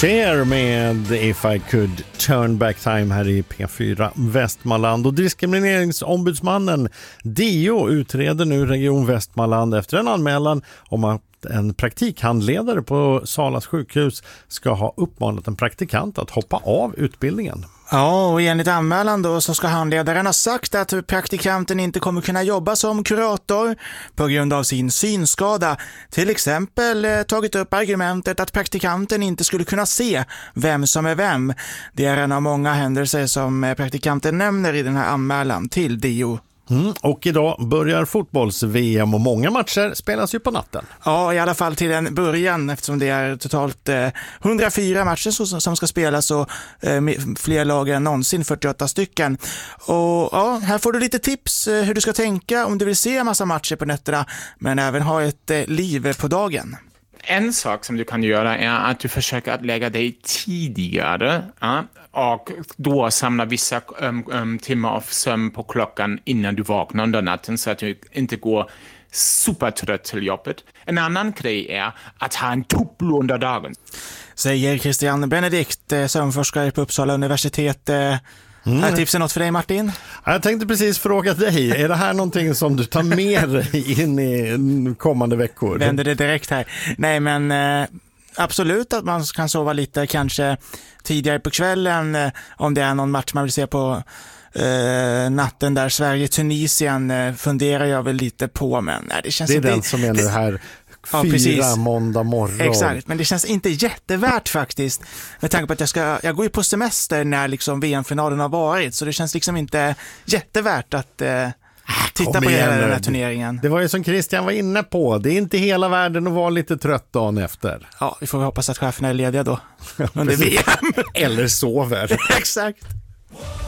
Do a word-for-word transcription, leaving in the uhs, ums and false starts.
Cher med If I Could Turn Back Time här i P fyra Västmanland. Och diskrimineringsombudsmannen D O utreder nu Region Västmanland efter en anmälan om att en praktikhandledare på Salas sjukhus ska ha uppmanat en praktikant att hoppa av utbildningen. Ja, och enligt anmälan då så ska handledaren ha sagt att praktikanten inte kommer kunna jobba som kurator på grund av sin synskada. Till exempel eh, tagit upp argumentet att praktikanten inte skulle kunna se vem som är vem. Det är en av många händelser som praktikanten nämner i den här anmälan till D O. Mm, och idag börjar fotbolls-V M och många matcher spelas ju på natten. Ja, i alla fall till en början eftersom det är totalt eh, hundrafyra matcher som, som ska spelas och eh, fler lag än någonsin, fyrtioåtta stycken. Och ja, här får du lite tips eh, hur du ska tänka om du vill se en massa matcher på nätterna men även ha ett eh, liv på dagen. En sak som du kan göra är att du försöker att lägga dig tidigare ja, och då samla vissa um, um, timmar av sömn på klockan innan du vaknar under natten så att du inte går supertrött till jobbet. En annan grej är att ha en tupplo under dagen. Säger Christian Benedikt, sömnforskare på Uppsala universitet. Mm. Är tipsen något för dig, Martin? Jag tänkte precis fråga dig, är det här någonting som du tar med dig in i kommande veckor? Vänder det direkt här. Nej, men eh, absolut att man kan sova lite kanske tidigare på kvällen eh, om det är någon match man vill se på eh, natten där Sverige-Tunisien eh, funderar jag väl lite på, men nej, det känns det är inte... den som är det här... Ja, Fyra precis. måndag morgon. Exakt, men det känns inte jättevärt faktiskt. Med tanke på att jag ska, jag går ju på semester när liksom V M-finalen har varit. Så det känns liksom inte jättevärt att eh, titta Kom på igen, hela den här turneringen. Det var ju som Christian var inne på. Det är inte hela världen att vara lite trött dagen efter. Ja, vi får hoppas att cheferna är lediga då. Under V M. Eller sover. Exakt.